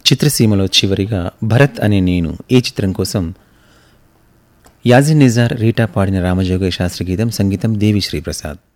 చిత్రసీమలో చివరిగా భరత్ అనే నేను ఈ చిత్రం కోసం యాజిన్ నిజార్ రీటా పాడిన రామజోగయ్య శాస్త్రి గీతం, సంగీతం దేవిశ్రీ ప్రసాద్.